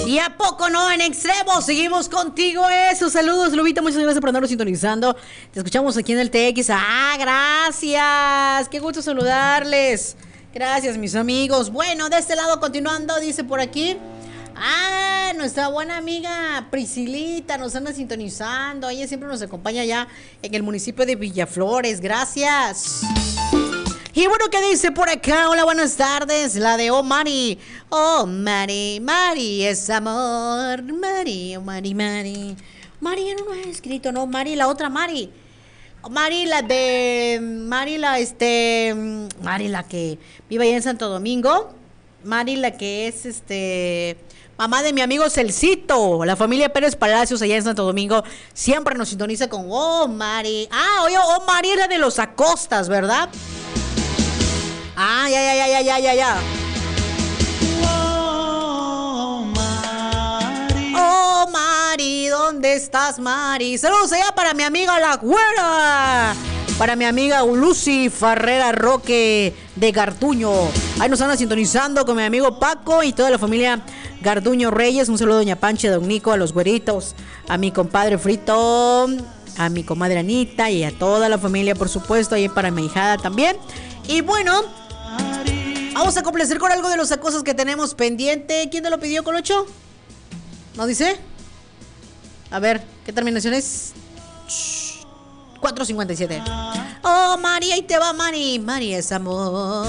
¿Y a poco no? En extremo, seguimos contigo. Eso, saludos, Lubita, muchas gracias por andarnos sintonizando. Te escuchamos aquí en el TX. Gracias. Qué gusto saludarles. Gracias, mis amigos. Bueno, de este lado, continuando, dice por aquí. Nuestra buena amiga Priscilita nos anda sintonizando. Ella siempre nos acompaña allá en el municipio de Villaflores. Gracias. Y bueno, ¿qué dice por acá? Hola, buenas tardes. La de Mari. Mari es amor. Mari, Mari. Mari ya no ha escrito, ¿no? Mari, la otra Mari. Mari, la que vive allá en Santo Domingo. Mari, la que es mamá de mi amigo Celcito. La familia Pérez Palacios allá en Santo Domingo siempre nos sintoniza con Mari. Oye, Mari era de los Acostas, ¿verdad? Ya. Mari, ¿dónde estás, Mari? Saludos allá para mi amiga La Güera. Para mi amiga Lucy Farrera Roque de Garduño. Ahí nos anda sintonizando con mi amigo Paco y toda la familia Garduño Reyes. Un saludo a doña Pancha, a don Nico, a los güeritos, a mi compadre Frito, a mi comadre Anita y a toda la familia, por supuesto, ahí para mi hijada también. Y bueno, vamos a complacer con algo de los acosos que tenemos pendiente. ¿Quién te lo pidió, Colocho? ¿No dice? A ver, ¿qué terminación es? 457. Mari, ahí te va, Mari. Mari es amor.